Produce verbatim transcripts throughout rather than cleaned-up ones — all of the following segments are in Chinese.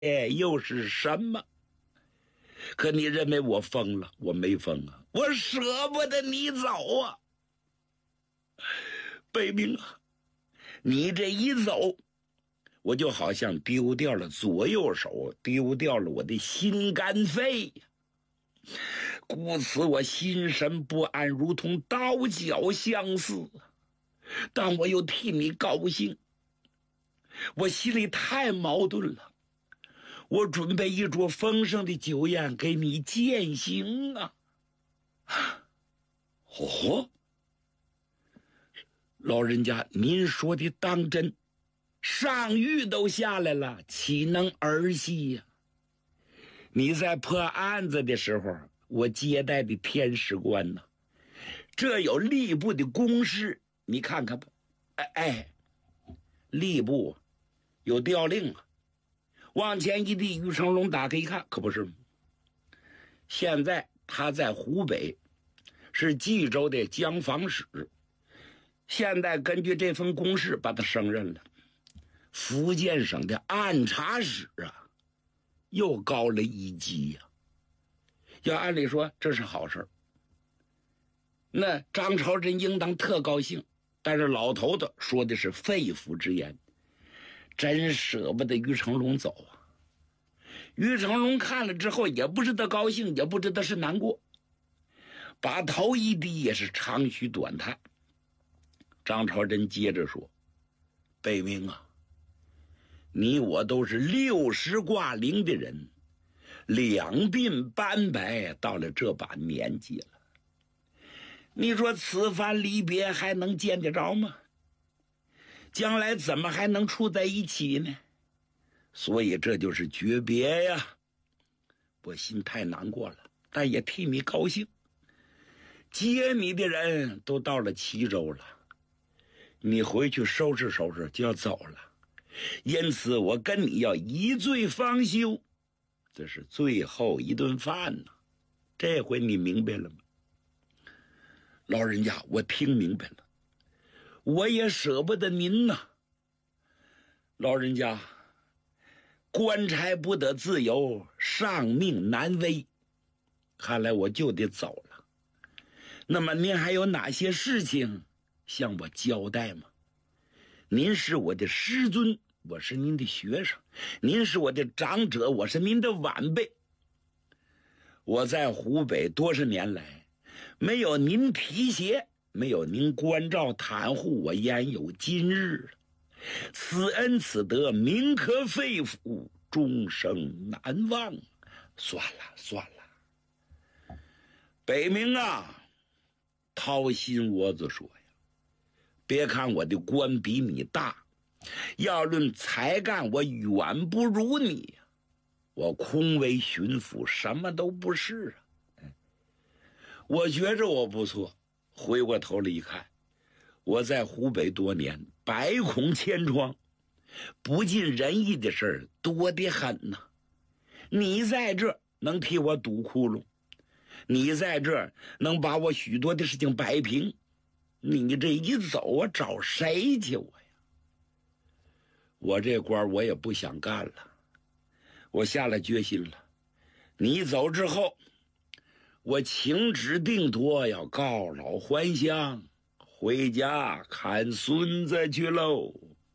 又是什么？可你认为我疯了？我没疯啊，我舍不得你走啊。北冥啊，你这一走，我就好像丢掉了左右手，丢掉了我的心肝肺呀。故此我心神不安，如同刀绞相似，但我又替你高兴。我心里太矛盾了，我准备一桌丰盛的酒宴给你饯行啊。哦，老人家您说的当真？上谕都下来了，岂能儿戏呀？你在破案子的时候，我接待的天使官呢，这有吏部的公事，你看看吧。哎哎，吏部有调令啊，往前一递，于成龙打开一看，可不是吗？现在他在湖北，是冀州的江防使，现在根据这份公事把他升任了福建省的按察使啊，又高了一级呀、啊。要按理说这是好事，那张朝珍应当特高兴，但是老头子说的是肺腑之言，真舍不得于成龙走啊。于成龙看了之后，也不知道高兴，也不知道是难过，把头一低，也是长吁短叹。张朝珍接着说：“北冥啊，你我都是六十挂零的人，两鬓斑白，到了这把年纪了，你说此番离别还能见得着吗？将来怎么还能处在一起呢？所以这就是诀别呀。我心太难过了，但也替你高兴。接你的人都到了齐州了，你回去收拾收拾就要走了，因此我跟你要一醉方休，这是最后一顿饭呢。这回你明白了吗？老人家，我听明白了，我也舍不得您呐。老人家，官差不得自由，上命难违，看来我就得走了。那么您还有哪些事情向我交代吗？您是我的师尊，我是您的学生，您是我的长者，我是您的晚辈。我在湖北多少年来，没有您提携，没有您关照袒护，我焉有今日？此恩此德，铭刻肺腑，终生难忘。算了算了，北冥啊，掏心窝子说呀，别看我的官比你大，要论才干我远不如你，我空为巡抚，什么都不是啊。我觉着我不错，回过头来一看，我在湖北多年，百孔千疮，不尽人意的事儿多得很呐、啊。你在这能替我堵窟窿，你在这能把我许多的事情摆平，你这一走，我找谁去我呀？我这官我也不想干了，我下了决心了。你走之后，我请旨定夺，要告老还乡，回家看孙子去喽。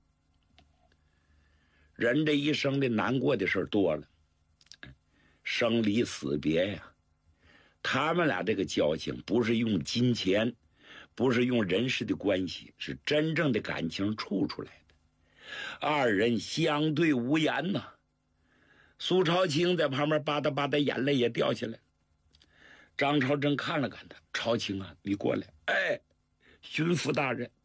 人这一生的难过的事多了，生离死别呀，他们俩这个交情不是用金钱，不是用人事的关系，是真正的感情处出来的。二人相对无言呐、啊。苏朝清在旁边吧嗒吧嗒，眼泪也掉下来。张朝珍看了看他，朝清啊，你过来。哎，巡抚大人，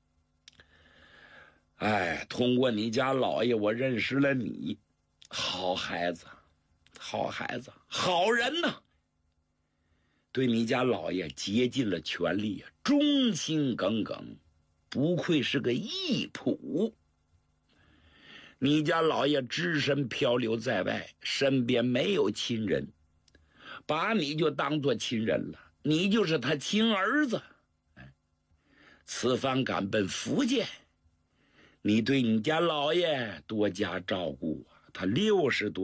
哎，通过你家老爷，我认识了你，好孩子，好孩子，好人呐、啊！对你家老爷竭尽了全力，忠心耿耿，不愧是个义仆。你家老爷只身漂流在外，身边没有亲人，把你就当作亲人了，你就是他亲儿子。此番赶奔福建，你对你家老爷多加照顾啊， 他六十多